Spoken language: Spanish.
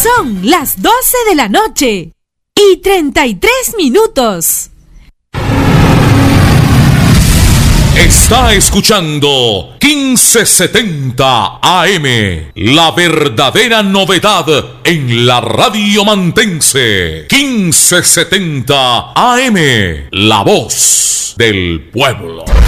Son las 12 de la noche y 33 minutos. Está escuchando 1570 AM, la verdadera novedad en la radio mantense. 1570 AM, la voz del pueblo.